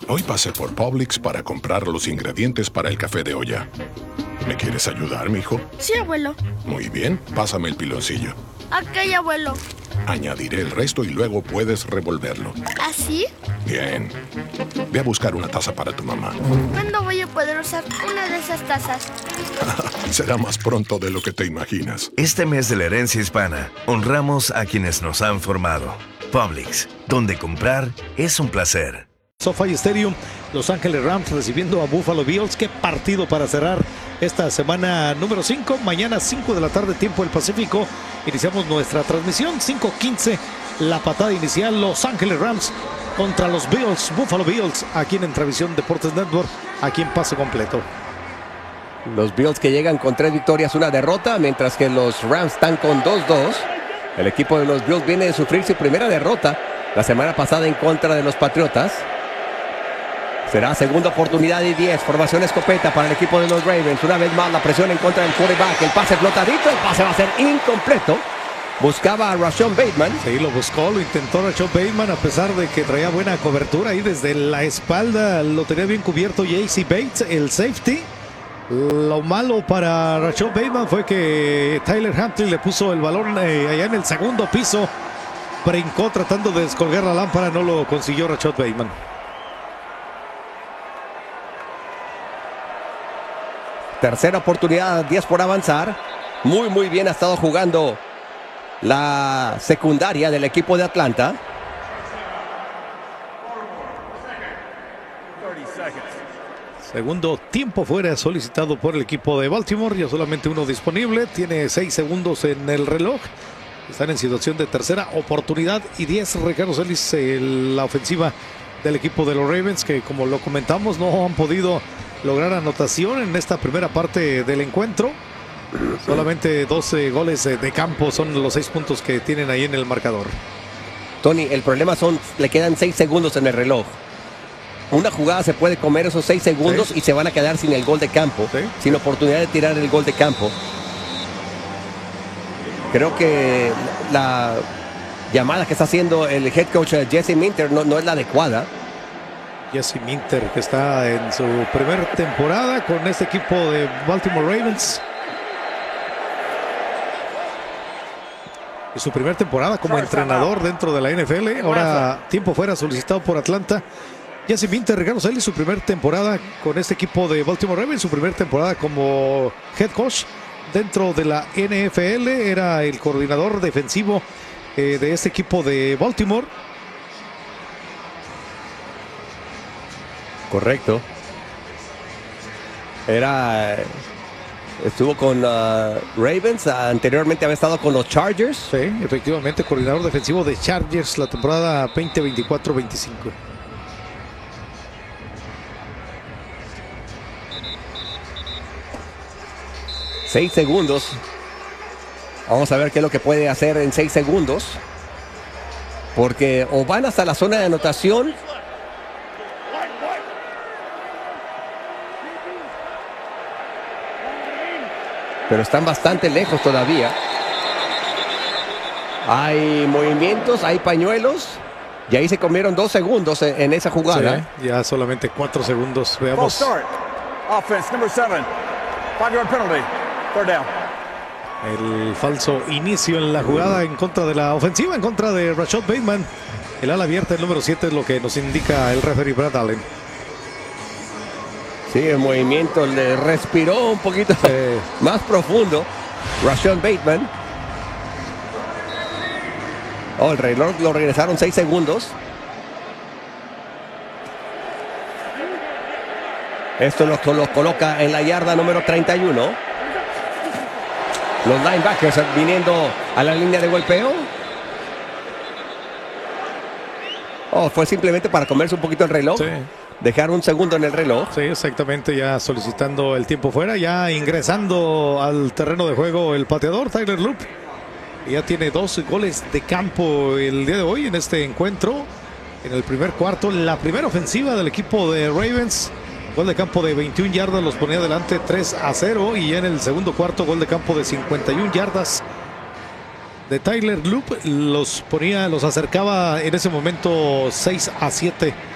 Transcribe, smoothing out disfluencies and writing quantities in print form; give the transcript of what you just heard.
Hoy pasé por Publix para comprar los ingredientes para el café de olla. ¿Me quieres ayudar, mijo? Sí, abuelo. Muy bien, pásame el piloncillo. Ok, abuelo. Añadiré el resto y luego puedes revolverlo. ¿Así? Bien. Ve a buscar una taza para tu mamá. ¿Cuándo voy a poder usar una de esas tazas? Será más pronto de lo que te imaginas. Este mes de la herencia hispana, honramos a quienes nos han formado. Publix, donde comprar es un placer. SoFi Stadium, Los Ángeles Rams recibiendo a Buffalo Bills. Qué partido para cerrar esta semana número 5. Mañana 5 de la tarde, tiempo del Pacífico. Iniciamos nuestra transmisión. 5:15, la patada inicial. Los Ángeles Rams contra los Bills, Buffalo Bills, aquí en Entravisión Deportes Network, aquí en pase completo. Los Bills que llegan con 3 victorias, 1 derrota, mientras que los Rams están con 2-2. El equipo de los Bills viene de sufrir su primera derrota la semana pasada en contra de los Patriotas. Será segunda oportunidad y 10. Formación escopeta para el equipo de los Ravens. Una vez más la presión en contra del quarterback. El pase flotadito. El pase va a ser incompleto. Buscaba a Rashad Bateman. Sí, lo buscó, lo intentó Rashad Bateman, a pesar de que traía buena cobertura ahí desde la espalda. Lo tenía bien cubierto J.C. Bates, el safety. Lo malo para Rashad Bateman fue que Tyler Huntley le puso el balón allá en el segundo piso. Brincó tratando de descolgar la lámpara. No lo consiguió Rashad Bateman. Tercera oportunidad, 10 por avanzar. Muy bien ha estado jugando la secundaria del equipo de Atlanta. Segundo tiempo fuera solicitado por el equipo de Baltimore. Ya solamente uno disponible. Tiene 6 segundos en el reloj. Están en situación de tercera oportunidad y 10. Ricardo Celis, la ofensiva del equipo de los Ravens, que como lo comentamos, no han podido lograr anotación en esta primera parte del encuentro. Solamente 12 goles de campo son los 6 puntos que tienen ahí en el marcador. Tony, el problema le quedan 6 segundos en el reloj. Una jugada se puede comer esos 6 segundos, sí, y se van a quedar sin el gol de campo, sí, sin oportunidad de tirar el gol de campo. Creo que la llamada que está haciendo el head coach Jesse Minter no es la adecuada. Jesse Minter, que está en su primera temporada con este equipo de Baltimore Ravens. Y su primera temporada como entrenador dentro de la NFL. Ahora tiempo fuera solicitado por Atlanta. Jesse Minter, Ricardo Celis, su primera temporada con este equipo de Baltimore Ravens. Su primera temporada como head coach dentro de la NFL. Era el coordinador defensivo de este equipo de Baltimore. Correcto. Estuvo con Ravens, anteriormente había estado con los Chargers. Sí, efectivamente, coordinador defensivo de Chargers la temporada 2024-25. Seis segundos. Vamos a ver qué es lo que puede hacer en 6 segundos. Porque o van hasta la zona de anotación, pero están bastante lejos todavía. Hay movimientos, hay pañuelos. Y ahí se comieron 2 segundos en esa jugada. Sí, ya solamente 4 segundos. Veamos. Offense, number 7. 5-yard penalty. Third down. El falso inicio en la jugada en contra de la ofensiva, en contra de Rashad Bateman. El ala abierta, el número 7, es lo que nos indica el referee Brad Allen. Sí, el movimiento le respiró un poquito más profundo Rashad Bateman. El reloj lo regresaron 6 segundos. Esto lo coloca en la yarda número 31. Los linebackers viniendo a la línea de golpeo. Fue simplemente para comerse un poquito el reloj. Sí. Dejar un segundo en el reloj. Sí, exactamente, ya solicitando el tiempo fuera, ya ingresando al terreno de juego el pateador Tyler Loop. Ya tiene 2 goles de campo el día de hoy en este encuentro. En el primer cuarto, la primera ofensiva del equipo de Ravens. Gol de campo de 21 yardas, los ponía adelante 3-0. Y ya en el segundo cuarto, gol de campo de 51 yardas de Tyler Loop. Los acercaba en ese momento 6-7